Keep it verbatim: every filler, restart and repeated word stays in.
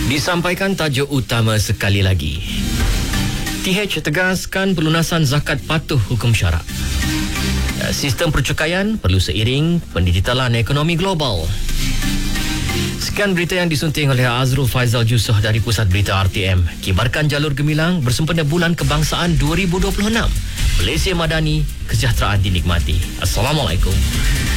Disampaikan tajuk utama sekali lagi. T H tegaskan pelunasan zakat patuh hukum syarak. Sistem percukaian perlu seiring pendigitalan ekonomi global. Sekian berita yang disunting oleh Azrul Faizal Jusoh dari Pusat Berita R T M. Kibarkan jalur gemilang bersempena Bulan Kebangsaan dua ribu dua puluh enam. Malaysia Madani, kesejahteraan dinikmati. Assalamualaikum.